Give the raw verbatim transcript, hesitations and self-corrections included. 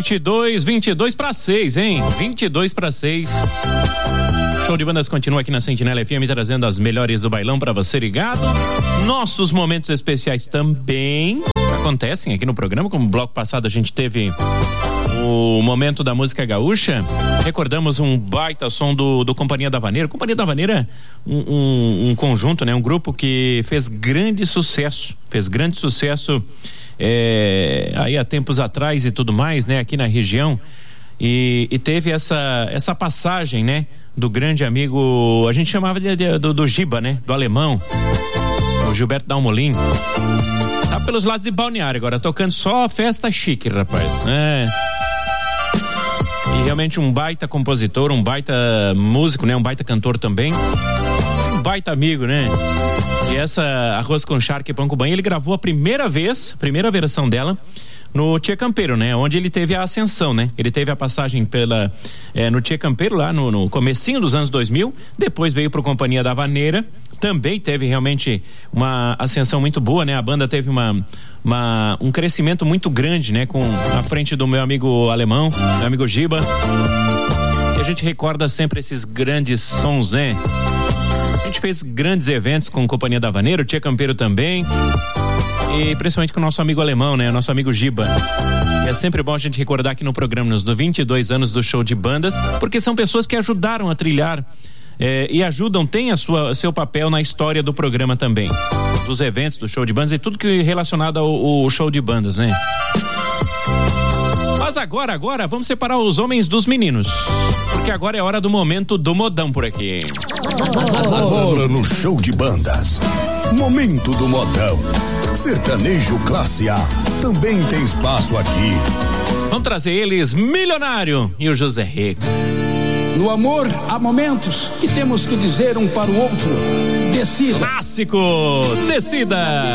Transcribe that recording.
vinte e dois, vinte e dois para seis, hein? vinte e dois para seis. Show de bandas continua aqui na Sentinela F M, trazendo as melhores do bailão para você ligado. Nossos momentos especiais também acontecem aqui no programa, como no bloco passado a gente teve o momento da música gaúcha. Recordamos um baita som do, do Companhia da Vaneira. Companhia da Vaneira, um, um, um conjunto, né? Um grupo que fez grande sucesso, fez grande sucesso é, aí há tempos atrás e tudo mais, né? Aqui na região. E, e teve essa, essa passagem, né? Do grande amigo, a gente chamava de, de, do, do Giba, né? Do alemão, o Gilberto Dalmolin. Tá pelos lados de Balneário agora, tocando só festa chique, rapaz. É. E realmente um baita compositor, um baita músico, né? Um baita cantor também. Um baita amigo, né? E essa Arroz com Charque e Pão com Banho, ele gravou a primeira vez, primeira versão dela, no Tchê Campeiro, né? Onde ele teve a ascensão, né? Ele teve a passagem pela, é, no Tchê Campeiro, lá no, no comecinho dos anos dois mil, depois veio pro Companhia da Vaneira, também teve realmente uma ascensão muito boa, né? A banda teve uma, uma, um crescimento muito grande, né? Com a frente do meu amigo alemão, meu amigo Giba, e a gente recorda sempre esses grandes sons, né? A gente fez grandes eventos com a Companhia da Vaneira, o Tchê Campeiro também, e principalmente com o nosso amigo alemão, né? O nosso amigo Giba. É sempre bom a gente recordar aqui no programa, nos vinte e dois anos do Show de Bandas, porque são pessoas que ajudaram a trilhar eh, e ajudam, tem a sua, seu papel na história do programa também, dos eventos do Show de Bandas e tudo que é relacionado ao, ao Show de Bandas, né? Mas agora, agora, vamos separar os homens dos meninos, porque agora é hora do momento do modão por aqui. Agora no Show de Bandas, momento do modão. Sertanejo Classe A também tem espaço aqui. Vamos trazer eles, Milionário e o José Rico. No amor, há momentos que temos que dizer um para o outro: decida. Clássico, decida.